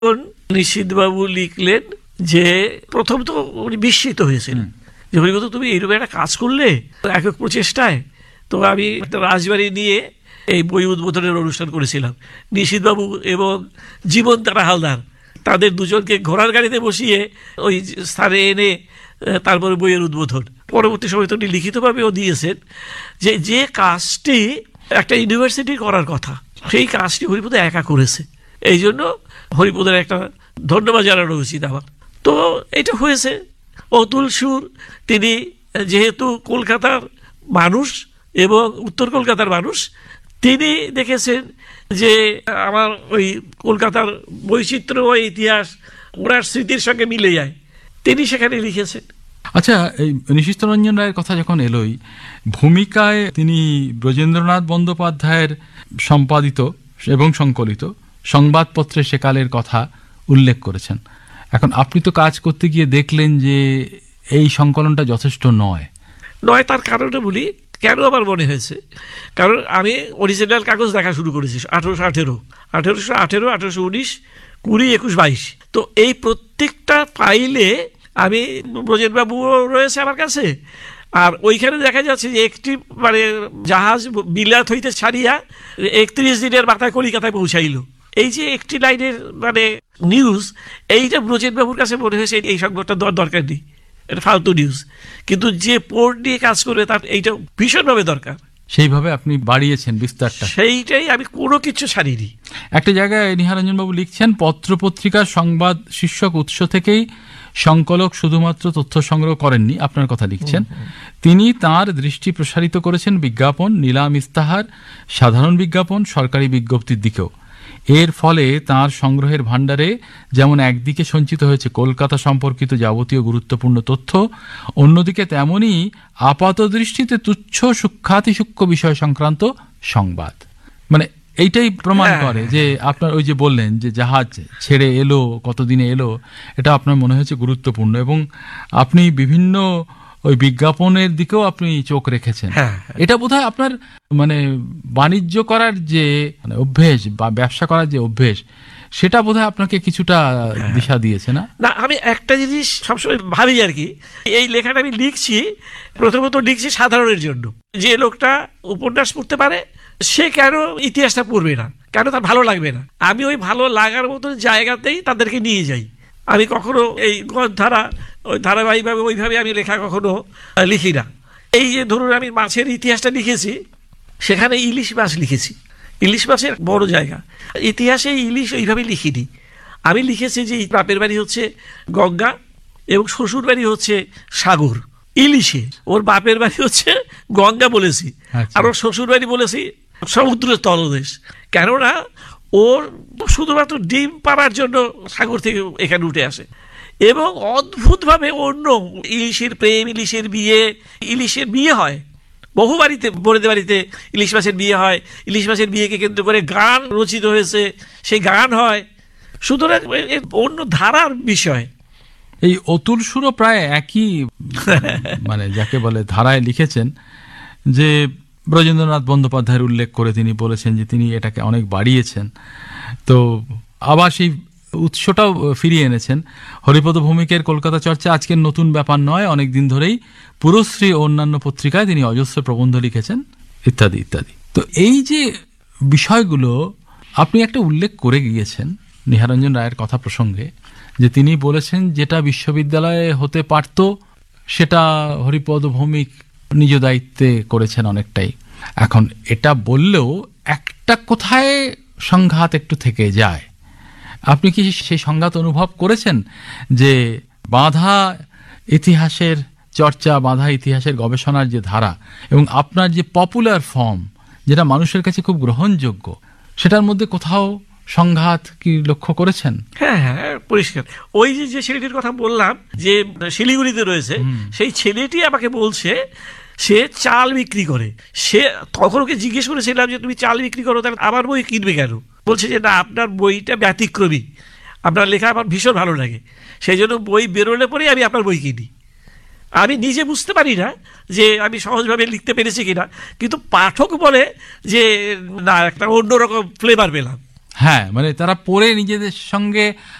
নিশীথবাবু লিখলেন যে প্রথম তো উনি বিস্মিত হয়েছিলেন যে হরিপদ তুমি এইরকম একটা কাজ করলে একক প্রচেষ্টায়। তো আমি একটা রাজবাড়ি নিয়ে এই বই উদ্বোধনের অনুষ্ঠান করেছিলাম। নিশীথবাবু এবং জীবন তারা হালদার তাদের দুজনকে ঘোড়ার গাড়িতে বসিয়ে ওই স্থানে এনে তারপরে বইয়ের উদ্বোধন। পরবর্তী সময় তো উনি লিখিতভাবেও দিয়েছেন যে যে কাজটি একটা ইউনিভার্সিটি করার কথা সেই কাজটি হরিপদ একা করেছে। এই জন্য হরিপদের একটা ধন্যবাদ জানানো উচিত আমার। তো এটা হয়েছে। অতুল সুর তিনি যেহেতু কলকাতার মানুষ এবং উত্তর কলকাতার মানুষ, তিনি দেখেছেন যে আমার ওই কলকাতার বৈচিত্র্যময় ইতিহাস ওনার স্মৃতির সঙ্গে মিলে যায়, তিনি সেখানে লিখেছেন। আচ্ছা, এই নিশীথরঞ্জন রায়ের কথা যখন এলোই, ভূমিকায় তিনি ব্রজেন্দ্রনাথ বন্দ্যোপাধ্যায়ের সম্পাদিত এবং সংকলিত সংবাদপত্রে সেকালের কথা উল্লেখ করেছেন। এখন আপনি তো কাজ করতে গিয়ে দেখলেন যে এই সংকলনটা যথেষ্ট নয়। তার কারণে বলি কেন আমার মনে হয়েছে। কারণ আমি অরিজিনাল কাগজ দেখা শুরু করেছি 1818, 1818, 1819, 20, 21, 22। তো এই প্রত্যেকটা ফাইলে আমি ব্রজেনবাবু রয়েছে আমার কাছে, আর ওইখানে দেখা যাচ্ছে যে একটি মানে জাহাজ বিলাত হইতে ছাড়িয়া 31 দিনের মাথায় কলিকাতায় পৌঁছাইল। এই যে একটি লাইনের মানে নিউজ, এইটা ব্রজেনবাবুর কাছে মনে হয়েছে এই সংবাদটা দরকার নেই, এটা ফালতু নিউজ। কিন্তু যে পোর্ট নিয়ে কাজ করবে তার এইটা ভীষণভাবে দরকার। সেইভাবে আপনি বাড়িয়েছেন বিস্তারটা। সেইটাই, আমি কোনো কিছু ছাড়িনি। একটা জায়গায় নিহারঞ্জন বাবু লিখছেন, পত্রপত্রিকার সংবাদ শীর্ষক উৎস থেকেই সংকলক শুধুমাত্র তথ্য সংগ্রহ করেননি, আপনার কথা লিখছেন, তিনি তার দৃষ্টি প্রসারিত করেছেন বিজ্ঞাপন, নিলাম, ইস্তাহার, সাধারণ বিজ্ঞাপন, সরকারি বিজ্ঞপ্তির দিকেও। এর ফলে তার সংগ্রহের ভাণ্ডারে যেমন একদিকে সঞ্চিত হয়েছে কলকাতা সম্পর্কিত যাবতীয় গুরুত্বপূর্ণ তথ্য, অন্যদিকে তেমনি আপাত দৃষ্টিতে তুচ্ছ সূক্ষ্মাতিসূক্ষ্ম বিষয় সংক্রান্ত সংবাদ। মানে এইটাই প্রমাণ করে যে আপনার ওই যে বললেন যে জাহাজ ছেড়ে এলো, কতদিনে এলো, এটা আপনার মনে হয়েছে গুরুত্বপূর্ণ, এবং আপনি বিভিন্ন ওই বিজ্ঞাপনের দিকেও আপনি চোখ রেখেছেন। এটা বোধহয় আপনার মানে বাণিজ্য করার যে মানে অভ্যেস বা ব্যবসা করার যে অভ্যেস, সেটা বোধহয় আপনাকে কিছুটা দিশা দিয়েছে। না, আমি একটা জিনিস সবসময় ভাবি আর কি, এই লেখাটা আমি লিখছি, প্রথমত লিখছি সাধারণের জন্য। যে লোকটা উপন্যাস পড়তে পারে সে কেন ইতিহাসটা পড়বে না, কেন তার ভালো লাগবে না? আমি ওই ভালো লাগার মতন জায়গাতেই তাদেরকে নিয়ে যাই। আমি কখনো এই ধারা ওই ধারাবাহিকভাবে ওইভাবে আমি লেখা কখনো লিখি না। এই যে ধরুন আমি মাছের ইতিহাসটা লিখেছি, সেখানে ইলিশ মাছ লিখেছি, ইলিশ মাছের বড় জায়গা। ইতিহাসে ইলিশ ওইভাবে লিখিনি। আমি লিখেছি যে বাপের বাড়ি হচ্ছে গঙ্গা এবং শ্বশুর বাড়ি হচ্ছে সাগর। ইলিশে ওর বাপের বাড়ি হচ্ছে গঙ্গা বলেছি, আর ওর শ্বশুর বাড়ি বলেছি সমুদ্রের তলদেশ। কেননা ওর শুধুমাত্র ডিম পাড়ার জন্য সাগর থেকে এখানে উঠে আসে, এবং অদ্ভুতভাবে অন্য ইলিশের প্রেম, ইলিশের বিয়ে হয় বহু বাড়িতে, বড়দের বাড়িতে ইলিশ মাছের বিয়ে হয়। ইলিশ মাছের বিয়েকে কেন্দ্র করে গান রচিত হয়েছে, সেই গান হয়। সুতরাং অন্য ধারার বিষয়। এই অতুল সুরও প্রায় একই মানে যাকে বলে ধারায় লিখেছেন, যে ব্রজেন্দ্রনাথ বন্দ্যোপাধ্যায়ের উল্লেখ করে তিনি বলেছেন যে তিনি এটাকে অনেক বাড়িয়েছেন। তো আবার সেই উৎসটাও ফিরিয়ে এনেছেন। হরিপদ ভৌমিকের কলকাতা চর্চা আজকের নতুন ব্যাপার নয়, অনেক দিন ধরেই পুরশ্রী ও অন্যান্য পত্রিকায় তিনি অজস্র প্রবন্ধ লিখেছেন, ইত্যাদি ইত্যাদি। তো এই যে বিষয়গুলো আপনি একটা উল্লেখ করে গিয়েছেন নিহারঞ্জন রায়ের কথা প্রসঙ্গে, যে তিনি বলেছেন যেটা বিশ্ববিদ্যালয়ে হতে পারত সেটা হরিপদ ভৌমিক নিজ দায়িত্বে করেছেন অনেকটাই। এখন এটা বললেও একটা কোথায় সংঘাত একটু থেকে যায়। আপনি কি সেই সংঘাত অনুভব করেছেন যে বাঁধা ইতিহাসের চর্চা, বাঁধা ইতিহাসের গবেষণার যে ধারা এবং আপনার যে পপুলার ফর্ম, যেটা মানুষের কাছে খুব গ্রহণযোগ্য, সেটার মধ্যে কোথাও সংঘাত কি লক্ষ্য করেছেন? হ্যাঁ, পরিষ্কার। ওই যে ছেলেটির কথা বললাম যে শিলিগুড়িতে রয়েছে, সেই ছেলেটি আমাকে বলছে সে চাল বিক্রি করে। সে তখন ওকে জিজ্ঞেস করেছিলাম যে তুমি চাল বিক্রি করো, তাহলে আমার বই কিনবে কেন? বলছে যে না, আপনার বইটা ব্যতিক্রমী, আপনার লেখা আমার ভীষণ ভালো লাগে, সেই জন্য বই বেরোলে পরেই আমি আপনার বই কিনি। আমি নিজে বুঝতে পারি না যে আমি সহজভাবে লিখতে পেরেছি কিনা, কিন্তু পাঠক বলে যে না, একটা অন্যরকম ফ্লেভার পেলাম। হ্যাঁ, মানে তারা পড়ে নিজেদের সঙ্গে